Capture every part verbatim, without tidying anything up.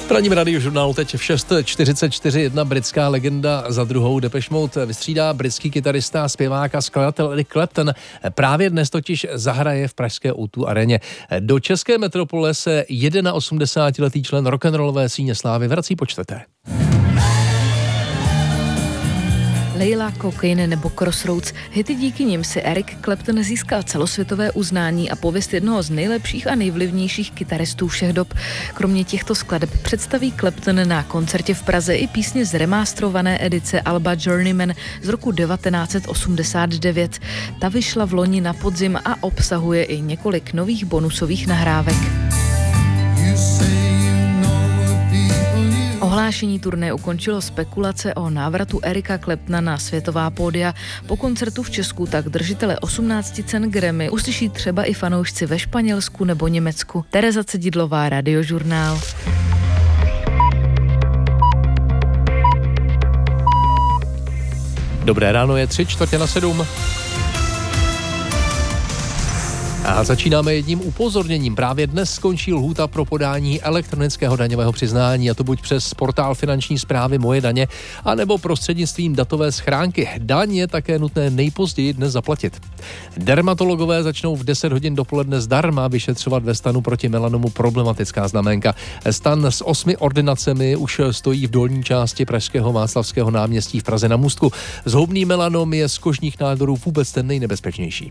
V ranním radiožurnálu teď v šest čtyřicet čtyři jedna britská legenda za druhou. Depeche Mode vystřídá britský kytarista, zpěvák a skladatel Eric Clapton. Právě dnes totiž zahraje v pražské ó dva aréně. Do české metropole se osmdesátiletý člen rock'n'rollové síně slávy vrací po čtvrté. Layla, Cocaine nebo Crossroads. Hity, díky nim si Eric Clapton získal celosvětové uznání a pověst jednoho z nejlepších a nejvlivnějších kytaristů všech dob. Kromě těchto skladeb představí Clapton na koncertě v Praze i písně z remasterované edice alba Journeyman z roku devatenáct set osmdesát devět. Ta vyšla v loni na podzim a obsahuje i několik nových bonusových nahrávek. Ohlášení turné ukončilo spekulace o návratu Erika Claptona na světová pódia. Po koncertu v Česku tak držitele osmnácti cen Grammy uslyší třeba i fanoušci ve Španělsku nebo Německu. Tereza Cedidlová, Radiožurnál. Dobré ráno, je tři čtvrtě na sedm. A začínáme jedním upozorněním. Právě dnes skončí lhůta pro podání elektronického daňového přiznání, a to buď přes portál finanční správy Moje daně, anebo prostřednictvím datové schránky. Daň je také nutné nejpozději dnes zaplatit. Dermatologové začnou v deset hodin dopoledne zdarma vyšetřovat ve stanu proti melanomu problematická znaménka. Stan s osmi ordinacemi už stojí v dolní části pražského Václavského náměstí v Praze na Můstku. Zhoubný melanom je z kožních nádorů vůbec ten nejnebezpečnější.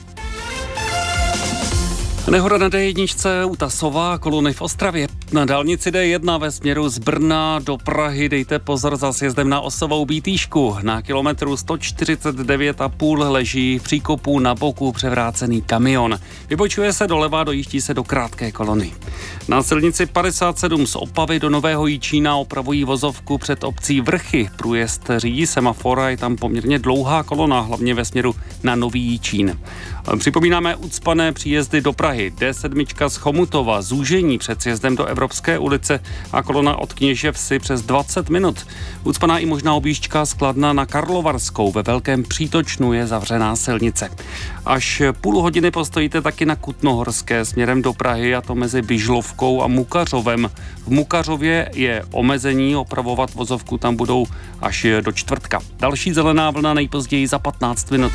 Nehoda na dé jedna u Tasova, kolony v Ostravě. Na dálnici dé jedna ve směru z Brna do Prahy dejte pozor za sjezdem na Osovou Bítýšku. Na kilometru sto čtyřicet devět a půl leží v příkopu na boku převrácený kamion. Vybočuje se doleva, dojíždí se do krátké kolony. Na silnici padesát sedm z Opavy do Nového Jičína opravují vozovku před obcí Vrchy. Průjezd řídí semafor a je tam poměrně dlouhá kolona, hlavně ve směru na Nový Jičín. Připomínáme ucpané příjezdy do Prahy. dé sedm z Chomutova, zúžení před sjezdem do Evropské ulice a kolona od Kněževsi přes dvacet minut. Ucpaná i možná objížďka z Kladna na Karlovarskou. Ve Velkém Přítočnu je zavřená silnice. Až půl hodiny postojíte taky na Kutnohorské směrem do Prahy, a to mezi Vyžlovkou a Mukařovem. V Mukařově je omezení, opravovat vozovku tam budou až do čtvrtka. Další zelená vlna nejpozději za patnáct minut.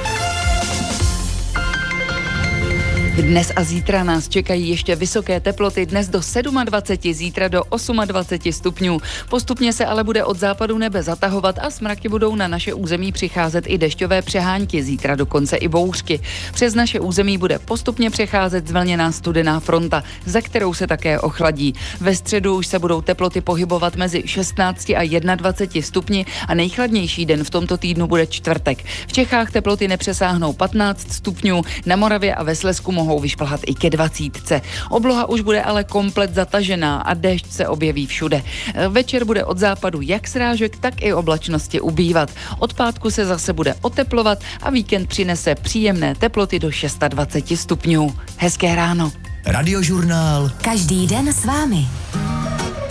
Dnes a zítra nás čekají ještě vysoké teploty, dnes do dvacet sedm, zítra do dvacet osm stupňů. Postupně se ale bude od západu nebe zatahovat a s mraky budou na naše území přicházet i dešťové přehánky, zítra dokonce i bouřky. Přes naše území bude postupně přecházet zvlněná studená fronta, za kterou se také ochladí. Ve středu už se budou teploty pohybovat mezi šestnácti a dvaceti jednou stupni a nejchladnější den v tomto týdnu bude čtvrtek. V Čechách teploty nepřesáhnou patnáct stupňů, na Moravě a ve Slezsku mohou vyšplhat i ke dvacítce. Obloha už bude ale komplet zatažená a déšť se objeví všude. Večer bude od západu jak srážek, tak i oblačnosti ubývat. Od pátku se zase bude oteplovat a víkend přinese příjemné teploty do dvacet šest stupňů. Hezké ráno. Radiožurnál. Každý den s vámi.